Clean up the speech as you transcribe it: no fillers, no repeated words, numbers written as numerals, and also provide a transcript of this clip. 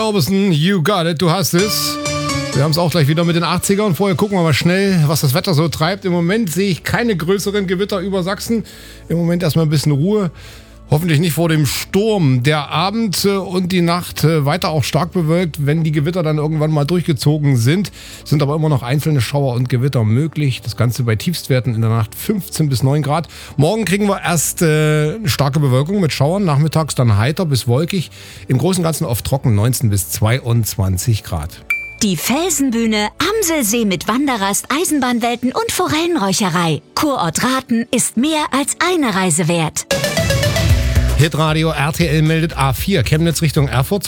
Orbison, You Got It, du hast es. Wir haben es auch gleich wieder mit den 80ern. Vorher gucken wir mal schnell, was das Wetter so treibt. Im Moment sehe ich keine größeren Gewitter über Sachsen. Im Moment erstmal ein bisschen Ruhe. Hoffentlich nicht vor dem Sturm. Der Abend und die Nacht weiter auch stark bewölkt, wenn die Gewitter dann irgendwann mal durchgezogen sind. Sind aber immer noch einzelne Schauer und Gewitter möglich. Das Ganze bei Tiefstwerten in der Nacht 15 bis 9 Grad. Morgen kriegen wir erst eine starke Bewölkung mit Schauern. Nachmittags dann heiter bis wolkig. Im Großen und Ganzen oft trocken 19 bis 22 Grad. Die Felsenbühne, Amselsee mit Wanderrast, Eisenbahnwelten und Forellenräucherei. Kurort Rathen ist mehr als eine Reise wert. Hitradio RTL meldet A4 Chemnitz Richtung Erfurt.